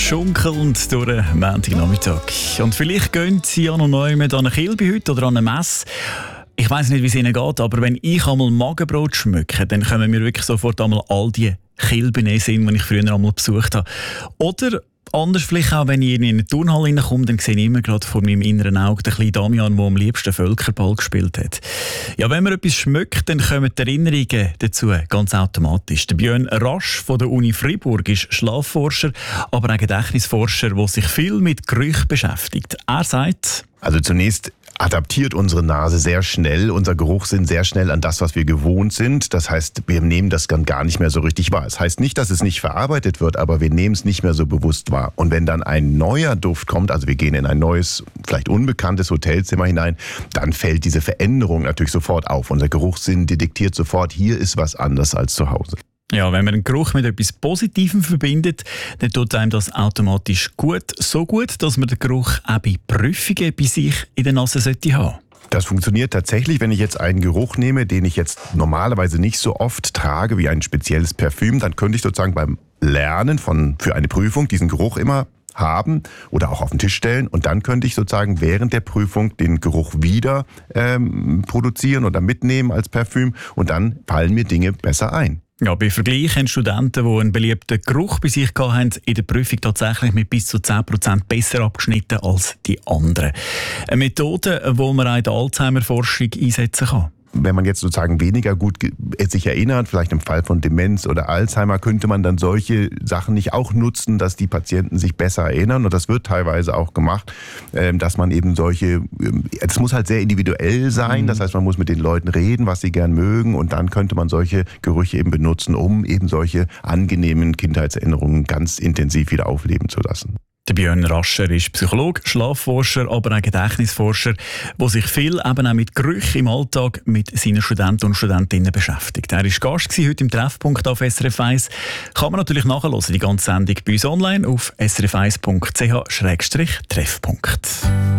schunkelnd durch den Montagnachmittag. Und vielleicht gehen Sie ja noch neu an eine Kilbe heute oder an eine Messe. Ich weiss nicht, wie es Ihnen geht, aber wenn ich einmal Magenbrot schmücke, dann kommen mir wirklich sofort einmal all die Kilben in den Sinn, die ich früher einmal besucht habe. Oder anders vielleicht auch, wenn ich in eine Turnhalle reinkomme, dann sehe ich immer gerade vor meinem inneren Auge den kleinen Damian, der am liebsten Völkerball gespielt hat. Ja, wenn man etwas schmeckt, dann kommen die Erinnerungen dazu ganz automatisch. Der Björn Rasch von der Uni Freiburg ist Schlafforscher, aber auch Gedächtnisforscher, der sich viel mit Gerüchen beschäftigt. Er sagt: Also zunächst adaptiert unsere Nase sehr schnell, unser Geruchssinn sehr schnell an das, was wir gewohnt sind. Das heißt, wir nehmen das dann gar nicht mehr so richtig wahr. Das heißt nicht, dass es nicht verarbeitet wird, aber wir nehmen es nicht mehr so bewusst wahr. Und wenn dann ein neuer Duft kommt, also wir gehen in ein neues, vielleicht unbekanntes Hotelzimmer hinein, dann fällt diese Veränderung natürlich sofort auf. Unser Geruchssinn detektiert sofort, hier ist was anders als zu Hause. Ja, wenn man einen Geruch mit etwas Positivem verbindet, dann tut einem das automatisch gut. So gut, dass man den Geruch auch bei Prüfungen bei sich in der Nase sollte haben. Das funktioniert tatsächlich, wenn ich jetzt einen Geruch nehme, den ich jetzt normalerweise nicht so oft trage wie ein spezielles Parfüm, dann könnte ich sozusagen beim Lernen für eine Prüfung diesen Geruch immer haben oder auch auf den Tisch stellen, und dann könnte ich sozusagen während der Prüfung den Geruch wieder produzieren oder mitnehmen als Parfüm, und dann fallen mir Dinge besser ein. Ja, bei Vergleich haben Studenten, die einen beliebten Geruch bei sich hatten, in der Prüfung tatsächlich mit bis zu 10% besser abgeschnitten als die anderen. Eine Methode, die man auch in der Alzheimer-Forschung einsetzen kann. Wenn man jetzt sozusagen weniger gut sich erinnert, vielleicht im Fall von Demenz oder Alzheimer, könnte man dann solche Sachen nicht auch nutzen, dass die Patienten sich besser erinnern. Und das wird teilweise auch gemacht, dass man eben es muss halt sehr individuell sein. Das heißt, man muss mit den Leuten reden, was sie gern mögen. Und dann könnte man solche Gerüche eben benutzen, um eben solche angenehmen Kindheitserinnerungen ganz intensiv wieder aufleben zu lassen. Der Björn Rascher ist Psychologe, Schlafforscher, aber auch Gedächtnisforscher, der sich viel eben auch mit Gerüchen im Alltag mit seinen Studenten und Studentinnen beschäftigt. Er war Gast heute im Treffpunkt auf SRF 1. Kann man natürlich nachhören, die ganze Sendung bei uns online auf srf1.ch/treffpunkt.